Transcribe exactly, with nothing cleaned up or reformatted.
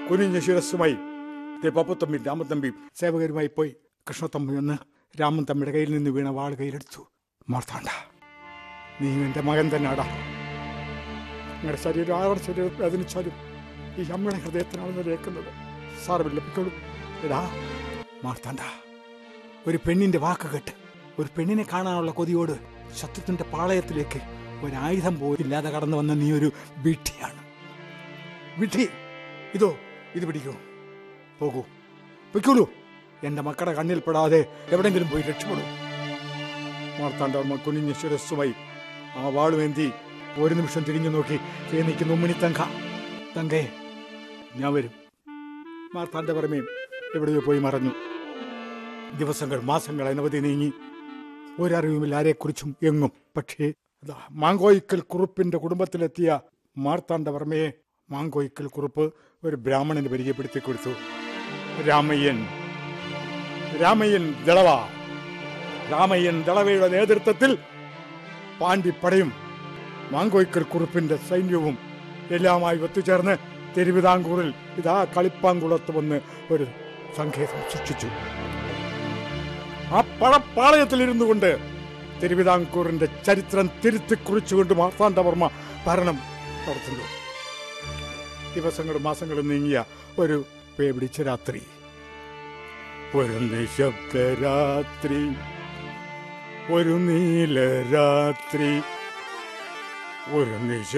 കുനിഞ്ഞ ശിരസ്സുമായി പപ്പത്തമ്പി രാമത്തമ്പി സേവകരുമായി പോയി കൃഷ്ണത്തമ്പി എന്ന് രാമൻ തമ്മിയുടെ കയ്യിൽ നിന്ന് വീണ വാൾ കയ്യിലെടുത്തു. മാർത്താണ്ഡ, നീ എൻ്റെ മകൻ തന്നെയാടാ. നിങ്ങളുടെ ശരീരം ആരുടെ ശരീരം വേദനിച്ചാലും ഈ അമ്മയുടെ ഹൃദയത്തിനാണെന്ന് കേൾക്കുന്നത്. സാറമില്ല, ലഭിക്കുള്ളൂ. എടാ മാർത്താണ്ഡ, ഒരു പെണ്ണിന്റെ വാക്ക് കേട്ട് ഒരു പെണ്ണിനെ കാണാനുള്ള കൊതിയോട് ശത്രുത്തിന്റെ പാളയത്തിലേക്ക് ഒരായുധം പോയില്ലാതെ കടന്നു വന്ന നീ ഒരു വിഡ്ഢിയാണ്. വിഡ്ഢി, ഇതോ ഇത് പിടിക്കൂ, പോകൂ, പൊയ്ക്കോളൂ. എൻ്റെ മക്കളുടെ കണ്ണിൽ പെടാതെ എവിടെങ്കിലും പോയി രക്ഷപ്പെടൂ. മാർത്താണ്ഡവർമ്മ കുനിഞ്ഞ ശിരസ്സുമായി ആ വാളുവേന്തി ഒരു നിമിഷം തിരിഞ്ഞു നോക്കി നിൽക്കുന്ന ഉമ്മിണി തങ്ക. തങ്കേ, ഞാൻ വരും. മാർത്താണ്ഡവർമ്മയും എവിടെയോ പോയി മറഞ്ഞു. ദിവസങ്ങൾ മാസങ്ങൾ അനവധി നീങ്ങി. ഒരറിവുമില്ല ആരെക്കുറിച്ചും എങ്ങും. പക്ഷേ മാങ്കോയിക്കൽ കുറുപ്പിന്റെ കുടുംബത്തിലെത്തിയ മാർത്താണ്ഡവർമ്മയെ മാങ്കോയിക്കൽ കുറുപ്പ് ഒരു ബ്രാഹ്മണന് പരിചയപ്പെടുത്തി കൊടുത്തു. രാമയ്യൻ രാമയ്യൻ ദളവ. രാമയ്യൻ ദളവയുടെ നേതൃത്വത്തിൽ പാണ്ഡിപ്പടയും മാങ്കോയിക്കൽ കുറുപ്പിന്റെ സൈന്യവും എല്ലാമായി ഒത്തുചേർന്ന് തിരുവിതാംകൂറിൽ ഇതാ കളിപ്പാങ്കുളത്ത് വന്ന് ഒരു സങ്കേതം സൃഷ്ടിച്ചു. ആ പടപ്പാളയത്തിലിരുന്നു കൊണ്ട് തിരുവിതാംകൂറിന്റെ ചരിത്രം തിരുത്തി കുറിച്ചുകൊണ്ട് മാർത്താണ്ഡവർമ്മ ഭരണം നടത്തുന്നു. ദിവസങ്ങളും മാസങ്ങളും നീങ്ങിയ ഒരു പേപിടിച്ച രാത്രി, ഒരു നിശബ്ദരാത്രി, ഒരു നീലരാത്രി, ഒരു നിശ